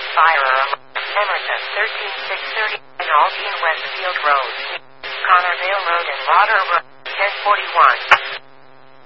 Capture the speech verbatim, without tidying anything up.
Firearm. Emerson thirteen six thirty and Albion Westfield Road. Connorvale Road and Water Road. ten forty-one.